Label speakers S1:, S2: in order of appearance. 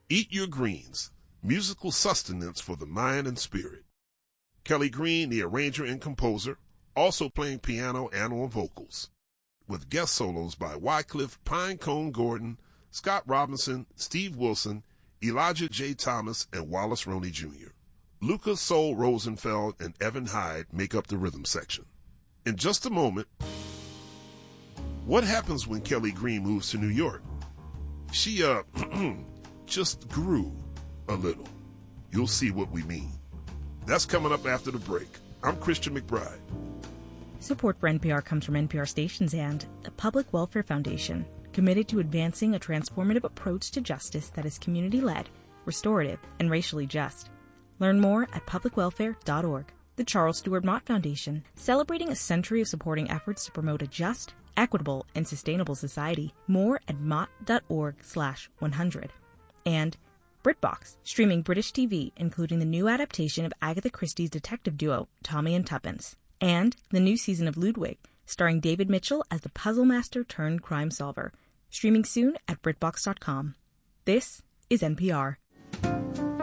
S1: Eat Your Greens, musical sustenance for the mind and spirit. Kelly Green, the arranger and composer, also playing piano and on vocals, with guest solos by Wycliffe Pinecone Gordon, Scott Robinson, Steve Wilson, Elijah J. Thomas, and Wallace Roney Jr. Lucas Soul Rosenfeld and Evan Hyde make up the rhythm section. In just a moment, what happens when Kelly Green moves to New York? She, just grew a little. You'll see what we mean. That's coming up after the break. I'm Christian McBride.
S2: Support for NPR comes from NPR stations and the Public Welfare Foundation, committed to advancing a transformative approach to justice that is community-led, restorative, and racially just. Learn more at publicwelfare.org. The Charles Stewart Mott Foundation, celebrating a century of supporting efforts to promote a just, equitable, and sustainable society. More at mott.org/100. And BritBox, streaming British TV, including the new adaptation of Agatha Christie's detective duo, Tommy and Tuppence, and the new season of Ludwig, starring David Mitchell as the puzzle master turned crime solver. Streaming soon at BritBox.com. This is NPR.